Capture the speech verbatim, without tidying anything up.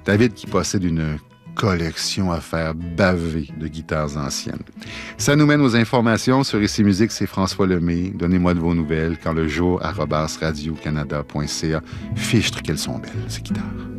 David qui possède une collection à faire baver de guitares anciennes. Ça nous mène aux informations sur Ici Musique, c'est François Lemay. Donnez-moi de vos nouvelles quand le jour arobase radio canada point c a. Fichtre qu'elles sont belles, ces guitares.